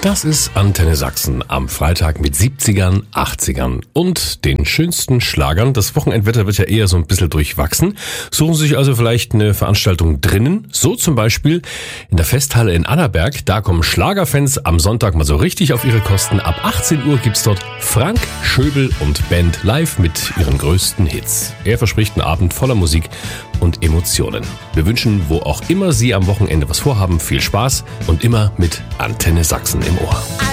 Das ist Antenne Sachsen am Freitag mit 70ern, 80ern und den schönsten Schlagern. Das Wochenendwetter wird ja eher so ein bisschen durchwachsen. Suchen Sie sich also vielleicht eine Veranstaltung drinnen. So zum Beispiel in der Festhalle in Annaberg. Da kommen Schlagerfans am Sonntag mal so richtig auf ihre Kosten. Ab 18 Uhr gibt's dort Frank Schöbel und Band live mit ihren größten Hits. Er verspricht einen Abend voller Musik und Emotionen. Wir wünschen, wo auch immer Sie am Wochenende was vorhaben, viel Spaß und immer mit Antenne Sachsen im Ohr.